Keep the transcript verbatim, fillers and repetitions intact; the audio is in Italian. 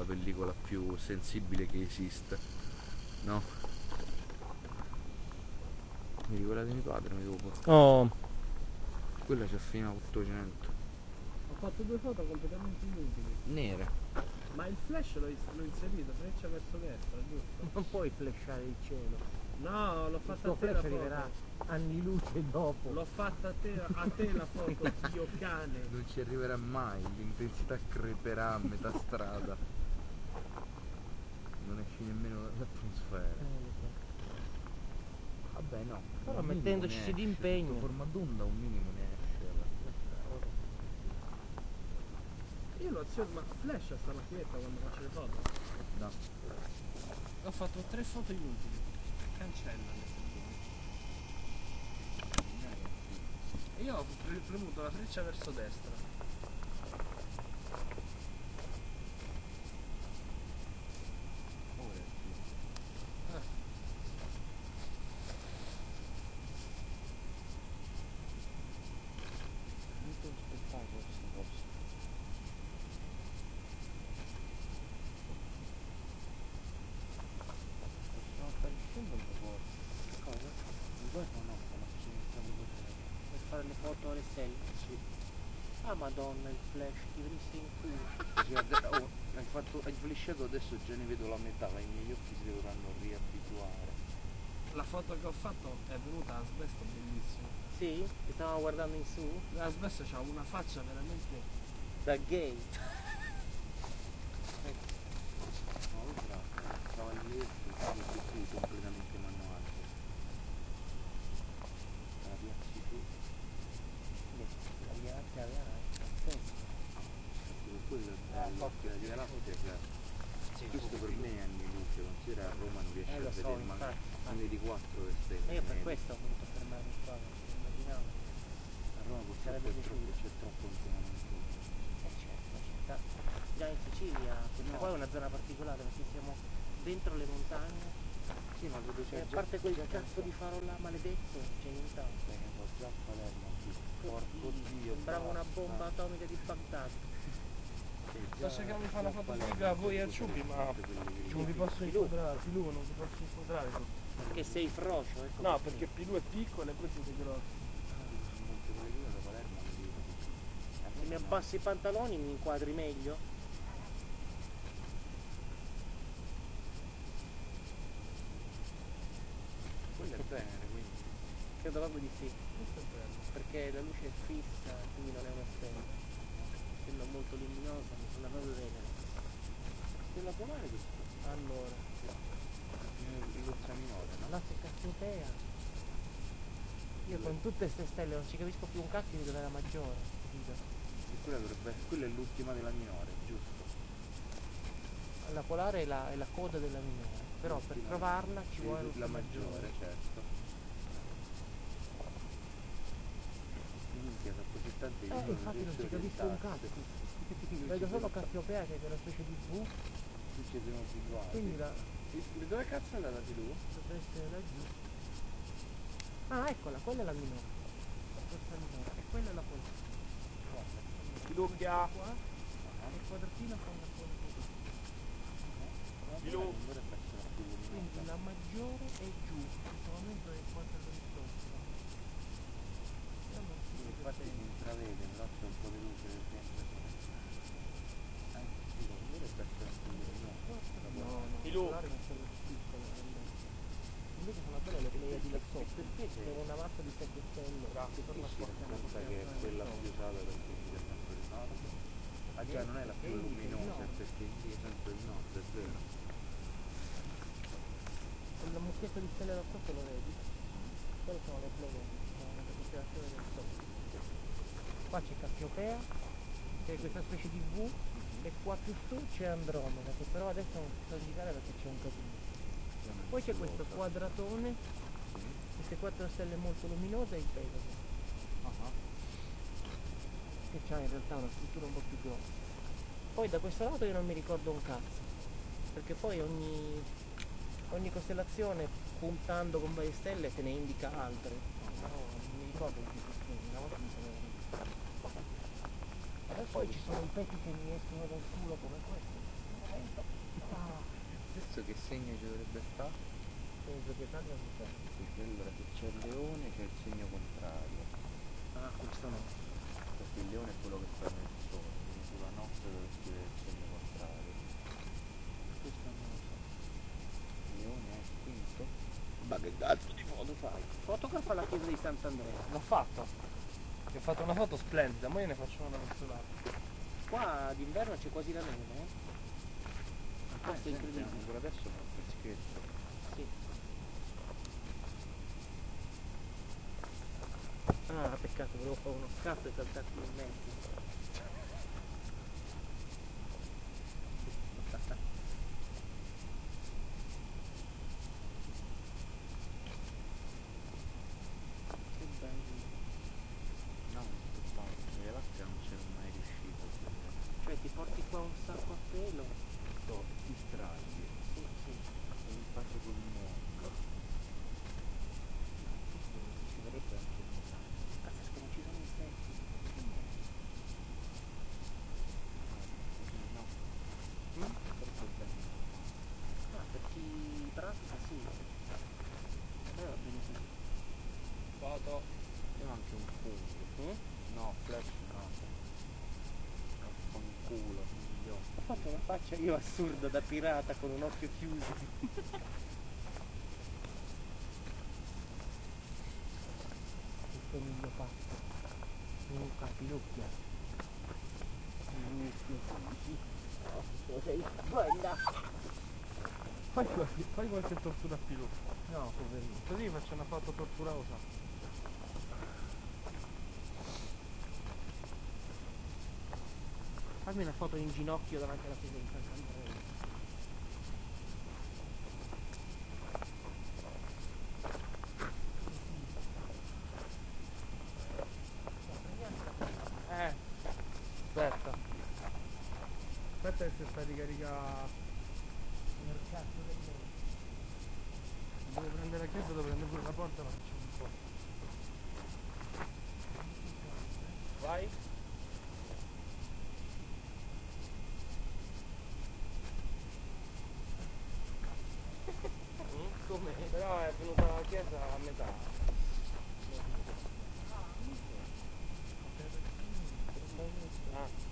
la pellicola più sensibile che esiste, no? Vedi quella di mio padre mi devo portare. Oh, Quella c'è fino a ottocento. Ho fatto due foto completamente inutili. Nere. Ma il flash l'ho, l'ho inserito, freccia verso destra, giusto? non puoi flashare il cielo. No, l'ho Il fatta tuo a te la flash foto. arriverà anni luce dopo. L'ho fatta a te, a te la foto, dio cane. Non ci arriverà mai, l'intensità creperà a metà strada. Non esci nemmeno dall'atmosfera. Vabbè no. Però un minimo mettendoci ne esce, d'impegno. sotto forma d'onda un minimo ne esce. Io lo aziono, ma flash sta macchinetta quando faccio le foto? No. Ho fatto tre foto inutili. Cancella. E io ho pre- premuto la freccia verso destra. Ah. Molto spettacolo questa cosa. Stiamo appariscendo un po'. Cosa? Mi guarda no, la macchinetta proprio. Per fare le foto alle stelle? Sì. Ah madonna, il flash, ti venisse in culo. Così ade- oh, hai, fatto, hai flashato adesso già ne vedo la metà, i miei occhi si dovranno riabituare. La foto che ho fatto è venuta a Asbesto bellissima. Sì? Ti stavamo guardando in su? Asbesto c'ha una faccia veramente. Da gay. No, bravo, cavaliere, qui completamente manuale. La piazzi tu, La mia arte aveva pazzesco. per quello è bello, perché la Via Lattea, cioè, questo per me è anni luce, considera a Roma non riesce Eh a lo so, vedere, ma infatti. ne vedi quattro le stelle. E io per ne- questo ho voluto fermarmi qua, perché immaginavo. A Roma purtroppo Sarebbe è troppo, piaciuto. c'è troppo inquinamento. Eh certo, la città. Già in Sicilia, questa No. qua è una zona particolare perché siamo dentro le montagne Sì, ma vedo e c'è a già, parte quel già cazzo di faro là maledetto non c'è nient'altro. Beh, ne so, già a Palermo, qui. Porco Dio, Sembrava una basta. bomba atomica di Baghdad. Sì, Sto già- cercando di fare già una foto a Palermo, figa a voi a tutti Ciubi, ma quelli che non vi posso Pilù. inquadrare, Pilù non vi posso inquadrare. Perché sei frocio, ecco. No, perché Pilù è piccolo e voi siete grossi. Monte Pellegrino da Palermo mi dico. Se mi abbassi i pantaloni mi inquadri meglio? Quello è Venere, quindi. Credo proprio di sì, Questo è bello. perché la luce è fissa, quindi non è una stella. Essendo molto luminosa mi sembra proprio Venere. Stella polare questo. Allora, L'Ursa minore, no? l'asse Cassiopea. Io con tutte queste stelle non ci capisco più un cacchio di dove è la maggiore. capito? E quella dovrebbe quella è l'ultima della minore, giusto? La polare è la, è la coda della minore, però per L'ultima- trovarla ci sì, vuole la maggiore, certo. Minchia, sono così tante che Eh, non infatti non riesco ci a capisco un orientarsi. cazzo. Vedo solo Cassiopea che è quella specie di V, Qui ci siamo abituati. quindi la, E dove cazzo è andata di lui? dovrebbe essere laggiù. Ah, eccola, quella è la minore. Questa è la minore, e quella è la polare. Pilù che ha. Qua, e il quadratino con la polare. Di lui? Non dovrebbe essere più Quindi luminosa. la maggiore è giù, in questo momento è quattro ventotto. Io non si vede Infatti si bene. intravede, però c'è un po' di luce del centro. Eh, sì, non dovrebbe essere più luminosa. No, no, Di il lui. polare non sono piccole. Invece sono belle le Pleiadi là sotto, Perché se sono una massa di sette stelle. Perché Torna si fuori. racconta che è quella più usata perché indica sempre il nord? Ah già, non è la più Indica il luminosa, è nord. perché indica sempre il nord, è vero. La mucchietta di stelle là sotto lo vedi? Quelle sono le Pleiadi, sono una costellazione del Sole. Qua c'è Cassiopea, che è questa specie di V, e qua più su c'è Andromeda, che però adesso non si sa indicare perché c'è un casino. Poi c'è questo quadratone, queste quattro stelle molto luminose e il Pegaso, che ha in realtà una struttura un po' più grossa. Poi da questo lato io non mi ricordo un cazzo, perché poi ogni, ogni costellazione puntando con varie stelle te ne indica altre. No, non mi ricordo di più questioni, una volta mi sono ricordato. E poi ci sono i peti che mi escono dal culo come questo. Adesso che segno ci dovrebbe stare? Segno di proprietà non c'è. Perché allora se c'è il leone c'è il segno contrario. Ah, questo no. Perché il leone è quello che sta nel sole, quindi sulla notte deve scrivere il segno contrario. Questo non lo so. Il leone è il quinto. Ma che cazzo di foto fai? Fotografa la chiesa di Sant'Andrea. L'ho fatto. Ti ho fatto una foto splendida, ma io ne faccio una verso l'altro. Qua d'inverno c'è quasi la neve, eh? Questo è incredibile. Ancora adesso fa freschetto. Sì. Ah, peccato, volevo fare uno scatto e saltarti in mezzo. Che bello. No, aspettavo, le latte non c'ero mai riuscito. Cioè ti porti qua un sacco a pelo. Sto distratti, Sì, sì. sei in pace col mondo. Ci vorrebbe anche un Pazzesco, non ci sono insetti. no, Mm? troppo bene. Ah, per chi pratica sì. A me va bene così. Foto. Io ho anche un culo. Mm? No, flash no. Con un culo, un gli occhi. Ho fatto una faccia io assurda da pirata con un occhio chiuso. Il coniglio pazzo. Luca Pilucchia. Oh, sei bella. Fai qualche, fai qualche tortura a Pilù. No, poverino. Così faccio una foto torturosa. Fammi una foto in ginocchio davanti alla chiesa di Sant'Andrea. Eh. Aspetta. Aspetta che si sta ricaricando. Devo prendere la chiesa, devo prendere pure la porta, ma facciamo un po'. Vai. Mm, come? Però è venuta la chiesa a metà. Ah.